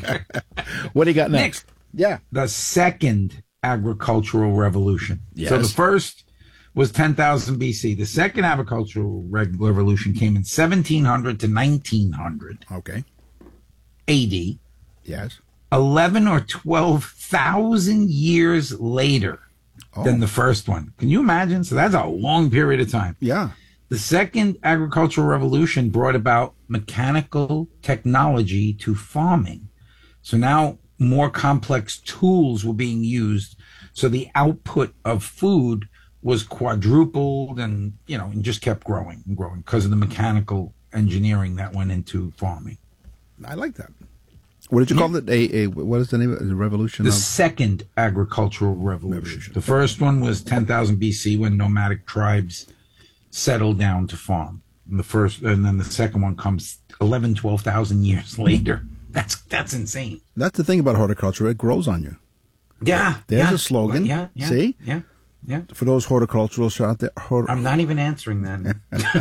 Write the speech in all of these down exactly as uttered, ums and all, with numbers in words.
What do you got next? Next, Yeah. the second agricultural revolution. Yes. So the first was ten thousand B C. The second agricultural reg- revolution came in seventeen hundred to nineteen hundred Okay. A D. Yes. eleven or twelve thousand years later Oh. than the first one. Can you imagine? So that's a long period of time. Yeah. The second agricultural revolution brought about mechanical technology to farming. So now more complex tools were being used. So the output of food was quadrupled and, you know, and just kept growing and growing because of the mechanical engineering that went into farming. I like that. What did you call it? A, a what is the name of it? The revolution The of second agricultural revolution. Revolution. The first one was ten thousand B C when nomadic tribes settled down to farm. And the first, and then the second one comes eleven, twelve thousand years later. That's that's insane. That's the thing about horticulture. It grows on you. Yeah. There's yeah, a slogan. Yeah. yeah See? Yeah. Yeah. For those horticulturalists out there. Hort- I'm not even answering that.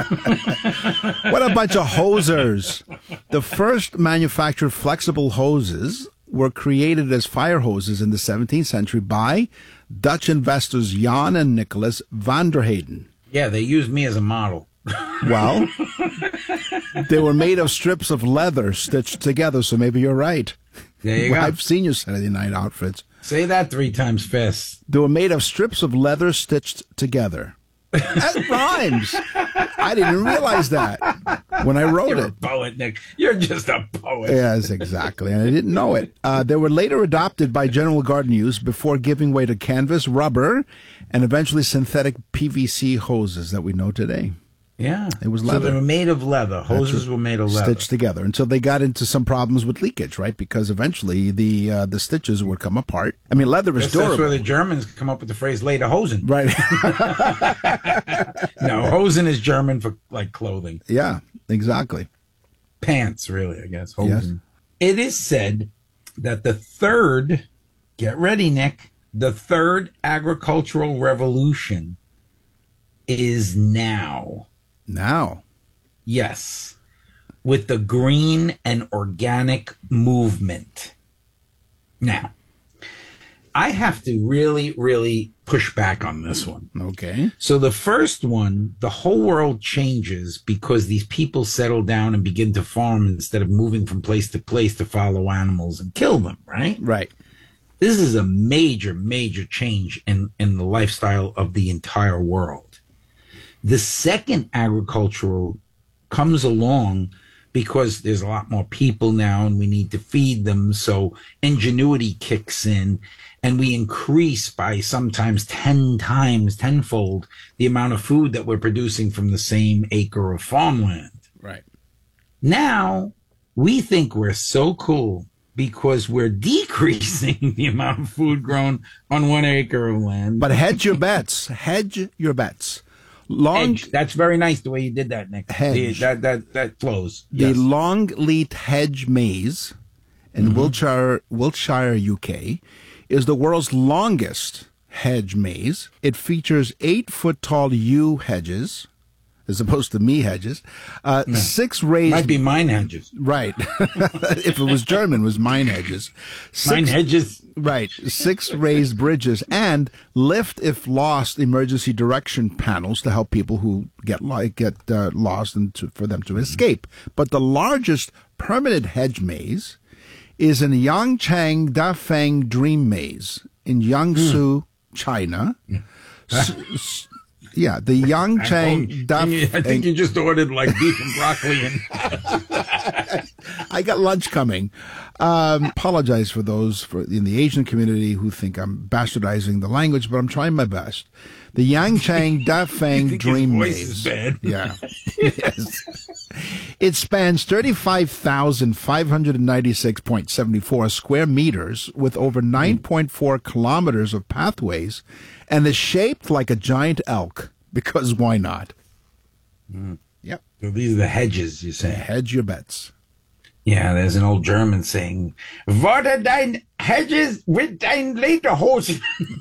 What a bunch of hosers. The first manufactured flexible hoses were created as fire hoses in the seventeenth century by Dutch investors Jan and Nicholas van der Heyden. Yeah, they used me as a model. Well, they were made of strips of leather stitched together, so maybe you're right. There you Well, go. I've seen your Saturday night outfits. Say that three times fast. They were made of strips of leather stitched together. That rhymes. I didn't realize that when I wrote You're a it. poet, Nick. You're just a poet. Yes, exactly. And I didn't know it. Uh, they were later adopted by general garden use before giving way to canvas, rubber, and eventually synthetic P V C hoses that we know today. Yeah. It was So leather. they were made of leather. Hoses were made of leather. Stitched together until they got into some problems with leakage, right? Because eventually the uh, the stitches would come apart. I mean, leather is That's, that's durable. where the Germans come up with the phrase "later hosen." Right. No, hosen is German for like clothing. Yeah, exactly. Pants, really, I guess. Hosen. It is said that the third, get ready, Nick, the third agricultural revolution is now. Now. Yes. With the green and organic movement. Now, I have to really, really push back on this one. Okay. So the first one, the whole world changes because these people settle down and begin to farm instead of moving from place to place to follow animals and kill them, right? Right. This is a major, major change in, in the lifestyle of the entire world. The second agricultural comes along because there's a lot more people now and we need to feed them. So ingenuity kicks in and we increase by sometimes ten times, tenfold the amount of food that we're producing from the same acre of farmland. Right. Now we think we're so cool because we're decreasing the amount of food grown on one acre of land. But hedge your bets. Hedge your bets. Long, Hedge. That's very nice the way you did that, Nick. Hedge. The- that that that flows. the Yes. Longleat hedge maze in Mm-hmm. Wiltshire, Wiltshire, U K, is the world's longest hedge maze. It features eight-foot-tall yew hedges, as opposed to me hedges, uh, six raised... Might be mine hedges. Right. If it was German, it was mine hedges. Six, Mine hedges. Right. Six raised bridges and lift if lost emergency direction panels to help people who get like get uh, lost and to, for them to escape. But the largest permanent hedge maze is in Yangchang Dafeng Dream Maze in Jiangsu, China. S- s- yeah, the Yangchang I think you Dafeng. just ordered like beef and broccoli and I got lunch coming. Um, apologize for those for in the Asian community who think I'm bastardizing the language, but I'm trying my best. The Yangchang Dafeng think Dream his voice Maze. is bad. Yeah. Yes. It spans thirty-five thousand five hundred ninety-six point seven four square meters with over nine point four kilometers of pathways and is shaped like a giant elk because why not? Yep. So these are the hedges, you say. Hedge your bets. Yeah, there's an old German saying, "Water dein hedges with dein Lederhosen."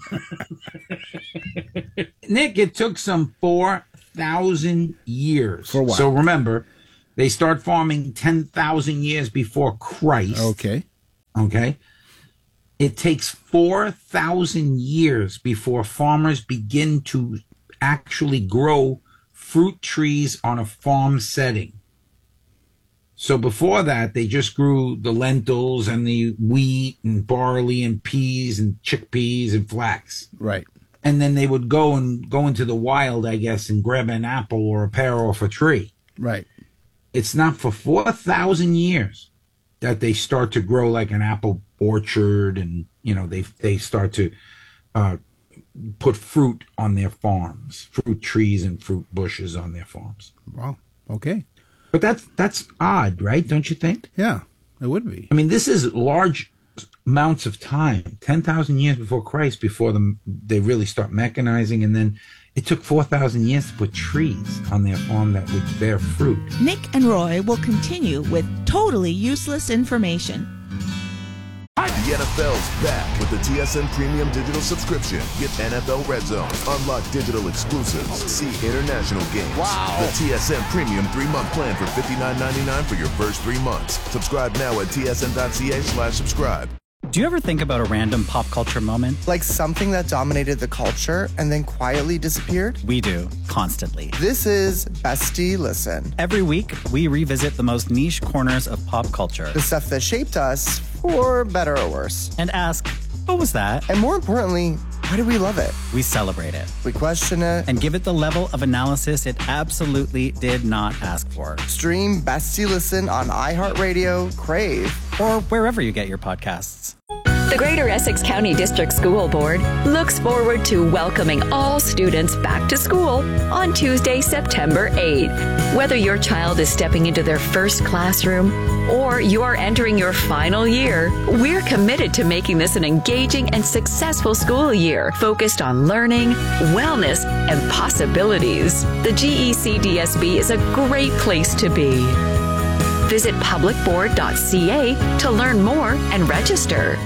Nick, it took some four thousand years. For what? So remember, they start farming ten thousand years before Christ. Okay. okay? It takes four thousand years before farmers begin to actually grow fruit trees on a farm setting. So before that, they just grew the lentils and the wheat and barley and peas and chickpeas and flax. Right. And then they would go and go into the wild, I guess, and grab an apple or a pear off a tree. Right. It's not for four thousand years that they start to grow like an apple orchard, and, you know, they they start to uh, put fruit on their farms, fruit trees and fruit bushes on their farms. Wow. Okay. But that's that's odd, right? Don't you think? Yeah, it would be. I mean, this is large amounts of time, ten thousand years before Christ, before them they really start mechanizing, and then it took four thousand years to put trees on their farm that would bear fruit. Nick and Roy will continue with totally useless information. The N F L's back with the T S N Premium Digital Subscription. Get N F L Red Zone, unlock digital exclusives, see international games. Wow. The T S N Premium three-month plan for fifty-nine ninety-nine for your first three months. Subscribe now at tsn.ca slash subscribe. Do you ever think about a random pop culture moment? Like something that dominated the culture and then quietly disappeared? We do, constantly. This is Bestie Listen. Every week, we revisit the most niche corners of pop culture. The stuff that shaped us, for better or worse. And ask, what was that? And more importantly, why do we love it? We celebrate it. We question it. And give it the level of analysis it absolutely did not ask for. Stream Bestie Listen on iHeartRadio, Crave, or wherever you get your podcasts. The Greater Essex County District School Board looks forward to welcoming all students back to school on Tuesday, September eighth. Whether your child is stepping into their first classroom or you are entering your final year, we're committed to making this an engaging and successful school year focused on learning, wellness, and possibilities. The G E C D S B is a great place to be. Visit public board dot c a to learn more and register.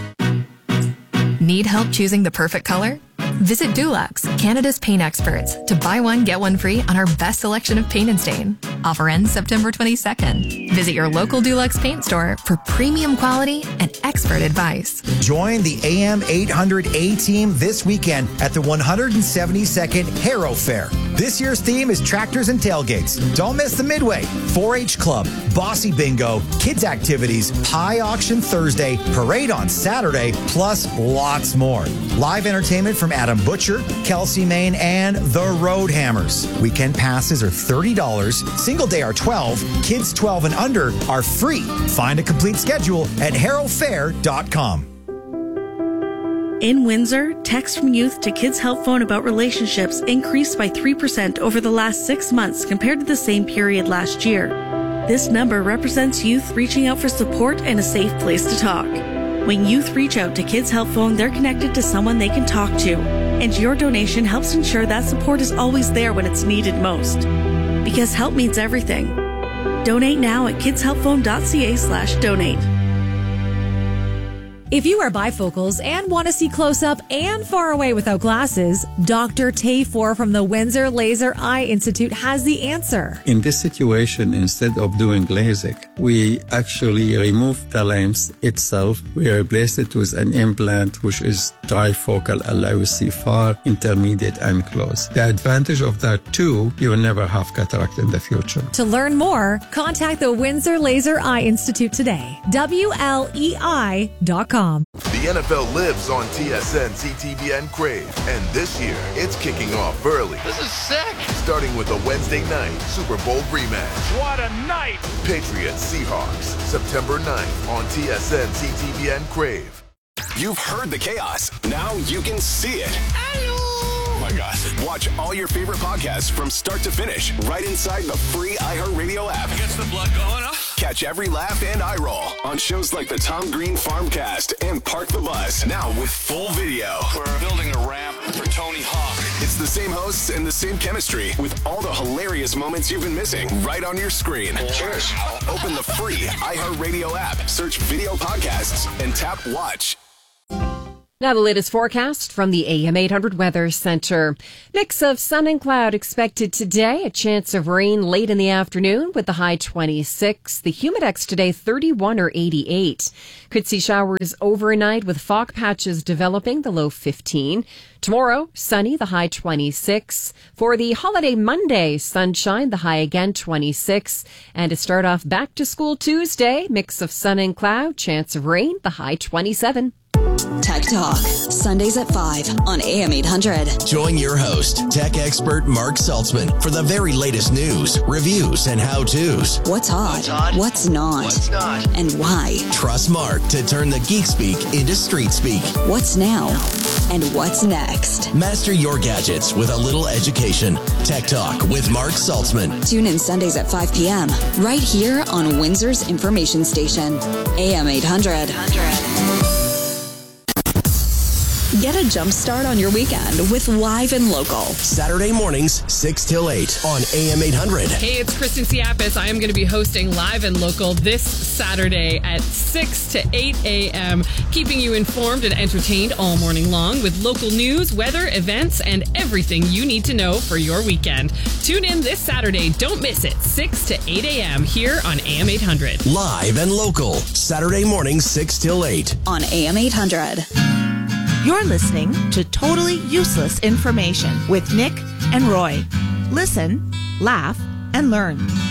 Need help choosing the perfect color? Visit Dulux, Canada's paint experts, to buy one, get one free on our best selection of paint and stain. Offer ends September twenty-second. Visit your local Dulux paint store for premium quality and expert advice. Join the A M eight hundred A team this weekend at the one hundred seventy-second Harrow Fair. This year's theme is tractors and tailgates. Don't miss the Midway, four H Club, Bossy Bingo, kids activities, high auction Thursday, parade on Saturday, plus lots more. Live entertainment from Adam Butcher, Kelsey Main, and the Roadhammers. Weekend passes are thirty dollars, single day are twelve dollars, kids twelve and under are free. Find a complete schedule at harrow fair dot com. In Windsor, texts from youth to Kids Help Phone about relationships increased by three percent over the last six months compared to the same period last year. This number represents youth reaching out for support and a safe place to talk. When youth reach out to Kids Help Phone, they're connected to someone they can talk to, and your donation helps ensure that support is always there when it's needed most. Because help means everything. Donate now at kids help phone dot c a slash donate. If you are bifocals and want to see close up and far away without glasses, Doctor Tayfor from the Windsor Laser Eye Institute has the answer. In this situation, instead of doing LASIK, we actually remove the lens itself. We replace it with an implant which is trifocal, allow you to see far, intermediate, and close. The advantage of that too, you will never have cataract in the future. To learn more, contact the Windsor Laser Eye Institute today. W L E I dot com. The N F L lives on T S N, C T V, and Crave. And this year, it's kicking off early. This is sick! Starting with a Wednesday night Super Bowl rematch. What a night! Patriots Seahawks, September ninth on T S N, C T V, and Crave. You've heard the chaos. Now you can see it. Oh my gosh. Watch all your favorite podcasts from start to finish right inside the free iHeartRadio app. Gets the blood going, huh? Catch every laugh and eye roll on shows like the Tom Green Farmcast and Park the Bus. Now with full video. We're building a ramp for Tony Hawk. It's the same hosts and the same chemistry with all the hilarious moments you've been missing right on your screen. Cheers. Open the free iHeartRadio app, search video podcasts, and tap watch. Now the latest forecast from the A M eight hundred Weather Center. Mix of sun and cloud expected today. A chance of rain late in the afternoon with the high twenty-six. The humidex today thirty-one or eighty-eight. Could see showers overnight with fog patches developing, the low fifteen. Tomorrow, sunny, the high twenty-six. For the holiday Monday, sunshine, the high again twenty-six. And to start off back to school Tuesday, mix of sun and cloud, chance of rain, the high twenty-seven. Tech Talk, Sundays at five on A M eight hundred. Join your host, tech expert Mark Saltzman, for the very latest news, reviews, and how-tos. What's hot? What's, hot? What's not? What's not? And why? Trust Mark to turn the geek speak into street speak. What's now? And what's next? Master your gadgets with a little education. Tech Talk with Mark Saltzman. Tune in Sundays at five p.m. right here on Windsor's information station, A M eight hundred. Get a jump start on your weekend with Live and Local. Saturday mornings, six till eight on A M eight hundred. Hey, it's Kristen Siapis. I am going to be hosting Live and Local this Saturday at six to eight a.m., keeping you informed and entertained all morning long with local news, weather, events, and everything you need to know for your weekend. Tune in this Saturday. Don't miss it. six to eight a.m. here on A M eight hundred. Live and Local. Saturday mornings, six till eight on A M eight hundred. You're listening to Totally Useless Information with Nick and Roy. Listen, laugh, and learn.